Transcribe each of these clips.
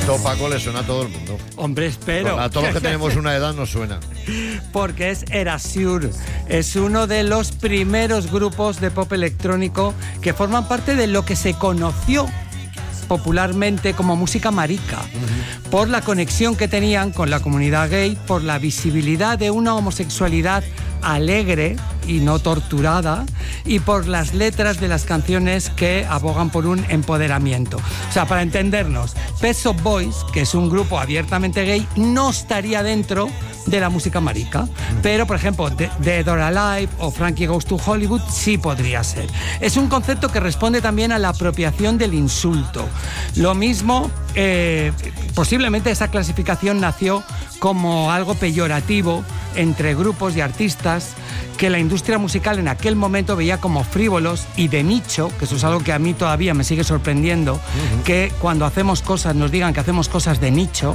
Esto, Paco, le suena a todo el mundo. Hombre, espero. A todos los que tenemos una edad nos suena. Porque es Erasure. Es uno de los primeros grupos de pop electrónico que forman parte de lo que se conoció popularmente como música marica, por la conexión que tenían con la comunidad gay, por la visibilidad de una homosexualidad alegre y no torturada, y por las letras de las canciones que abogan por un empoderamiento. O sea, para entendernos, Pet Shop Boys, que es un grupo abiertamente gay, no estaría dentro de la música marica, pero por ejemplo Dead or Alive o Frankie Goes to Hollywood sí podría ser. Es un concepto que responde también a la apropiación del insulto. Lo mismo, posiblemente esa clasificación nació como algo peyorativo entre grupos y artistas que la industria musical en aquel momento veía como frívolos y de nicho, que eso es algo que a mí todavía me sigue sorprendiendo, que cuando hacemos cosas nos digan que hacemos cosas de nicho,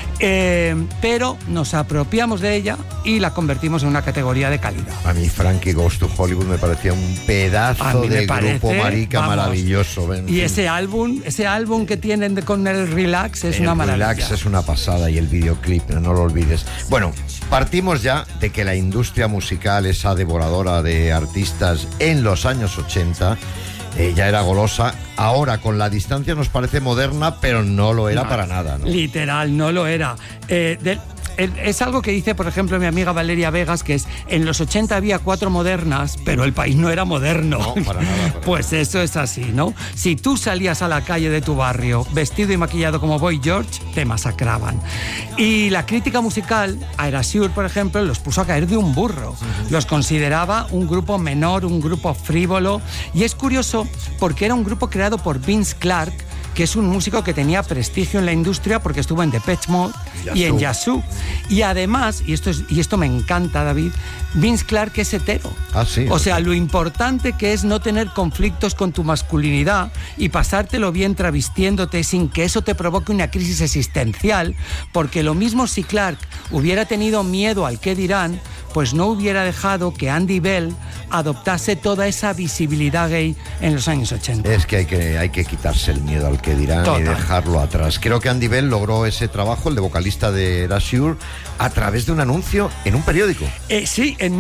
pero nos apropiamos de ella y la convertimos en una categoría de calidad. A mí Frankie Goes to Hollywood me parecía un pedazo de grupo marica maravilloso. Y ese álbum que tienen con el Relax es una maravilla. Relax es una pasada, y el videoclip, no lo olvides. Bueno, partimos ya de que la industria musical, esa devoradora de artistas en los años 80, ya era golosa. Ahora, con la distancia, nos parece moderna, pero no lo era para nada, ¿no? Literal, no lo era. Es algo que dice, por ejemplo, mi amiga Valeria Vegas, que es: en los 80 había 4 modernas, pero el país no era moderno. No, para nada. Pues eso es así, ¿no? Si tú salías a la calle de tu barrio vestido y maquillado como Boy George, te masacraban. Y la crítica musical, a Erasure, por ejemplo, los puso a caer de un burro. Los consideraba un grupo menor, un grupo frívolo. Y es curioso porque era un grupo creado por Vince Clarke, que es un músico que tenía prestigio en la industria porque estuvo en Depeche Mode y en Yazoo. Y además, y esto me encanta, David, Vince Clarke es hetero. Ah, sí. O sea, lo importante que es no tener conflictos con tu masculinidad y pasártelo bien travestiéndote sin que eso te provoque una crisis existencial, porque lo mismo si Clarke hubiera tenido miedo al qué dirán, pues no hubiera dejado que Andy Bell adoptase toda esa visibilidad gay en los años 80. Es que hay que quitarse el miedo al que dirán. Total. Y dejarlo atrás. Creo que Andy Bell logró ese trabajo, el de vocalista de Erasure, a través de un anuncio en un periódico. Sí, en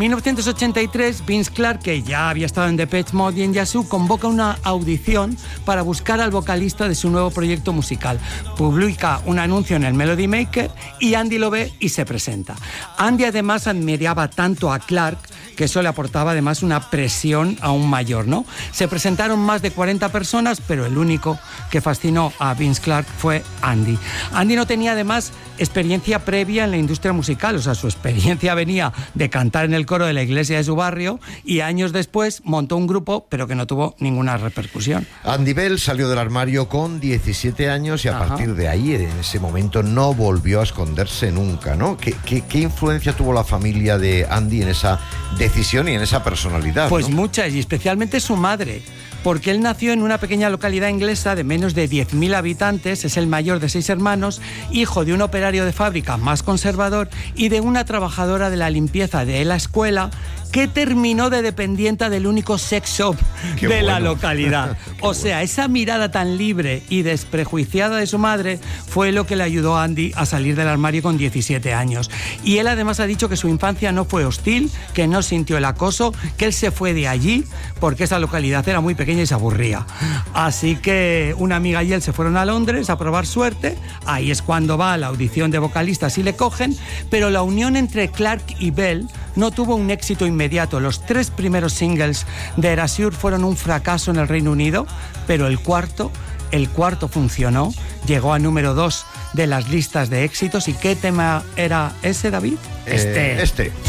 1983 Vince Clarke, que ya había estado en Depeche Mode y en Yazoo, convoca una audición para buscar al vocalista de su nuevo proyecto musical. Publica un anuncio en el Melody Maker y Andy lo ve y se presenta. Andy además admiraba tanto a Clarke que eso le aportaba además una presión aún mayor, ¿no? Se presentaron más de 40 personas, pero el único que fascinó a Vince Clarke fue Andy. Andy no tenía además experiencia previa en la industria musical, o sea, su experiencia venía de cantar en el coro de la iglesia de su barrio, y años después montó un grupo, pero que no tuvo ninguna repercusión. Andy Bell salió del armario con 17 años y a partir de ahí, en ese momento, no volvió a esconderse nunca, ¿no? ¿Qué influencia tuvo la familia de Andy en esa decisión y en esa personalidad? Pues ¿no? Muchas, y especialmente su madre, porque él nació en una pequeña localidad inglesa de menos de 10.000 habitantes, es el mayor de 6 hermanos, hijo de un operario de fábrica más conservador y de una trabajadora de la limpieza de la escuela, que terminó de dependienta del único sex shop de la localidad. O sea, esa mirada tan libre y desprejuiciada de su madre fue lo que le ayudó a Andy a salir del armario con 17 años. Y él además ha dicho que su infancia no fue hostil, que no sintió el acoso, que él se fue de allí porque esa localidad era muy pequeña y se aburría. Así que una amiga y él se fueron a Londres a probar suerte. Ahí es cuando va a la audición de vocalistas y le cogen, pero la unión entre Clarke y Bell no tuvo un éxito inmediato. Los 3 primeros singles de Erasure fueron un fracaso en el Reino Unido, pero el cuarto funcionó, llegó a número 2 de las listas de éxitos. ¿Y qué tema era ese, David? Este.